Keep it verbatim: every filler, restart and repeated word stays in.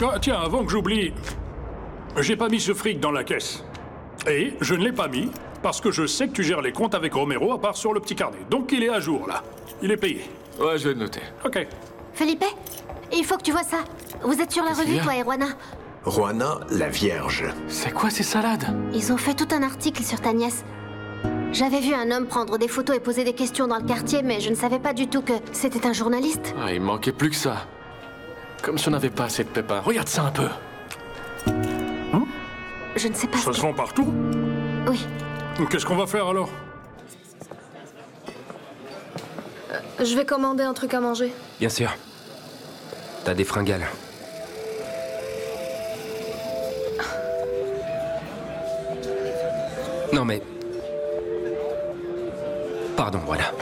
Ah, tiens, avant que j'oublie, j'ai pas mis ce fric dans la caisse. Et je ne l'ai pas mis parce que je sais que tu gères les comptes avec Romero à part sur le petit carnet. Donc il est à jour, là. Il est payé. Ouais, je vais le noter. Ok. Felipe, il faut que tu vois ça. Vous êtes sur la Qu'est-ce qu'il revue, y a toi et Juana. Juana, la Vierge. C'est quoi ces salades? Ils ont fait tout un article sur ta nièce. J'avais vu un homme prendre des photos et poser des questions dans le quartier, mais je ne savais pas du tout que c'était un journaliste. Ah, il manquait plus que ça. Comme si on n'avait pas assez de pépins. Regarde ça un peu. Je ne sais pas Ça ce se que... vend partout. Oui. Qu'est-ce qu'on va faire alors? Je vais commander un truc à manger. Bien sûr. T'as des fringales. Non mais... Pardon, voilà.